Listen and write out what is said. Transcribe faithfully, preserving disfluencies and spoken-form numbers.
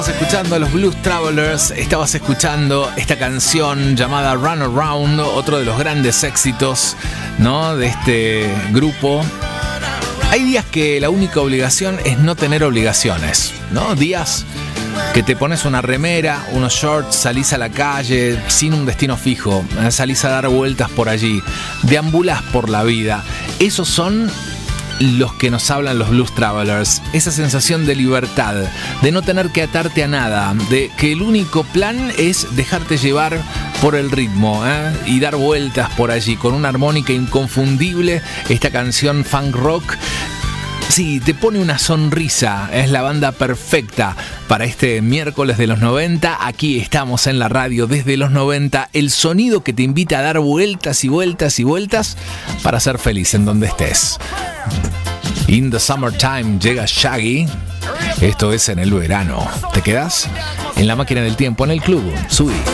Escuchando a los Blues Travelers, estabas escuchando esta canción llamada Run Around, otro de los grandes éxitos, ¿no?, de este grupo. Hay días que la única obligación es no tener obligaciones, ¿no? Días que te pones una remera, unos shorts, salís a la calle sin un destino fijo, salís a dar vueltas por allí, deambulás por la vida. Esos son los que nos hablan los Blues Travelers, esa sensación de libertad, de no tener que atarte a nada, de que el único plan es dejarte llevar por el ritmo, ¿eh? y dar vueltas por allí con una armónica inconfundible. Esta canción funk rock, sí, te pone una sonrisa, es la banda perfecta para este miércoles de los noventa. Aquí estamos en la radio desde los noventa, el sonido que te invita a dar vueltas y vueltas y vueltas para ser feliz en donde estés. In the Summertime llega Shaggy. Esto es En el Verano. ¿Te quedas? En la máquina del tiempo, en el club. Subí.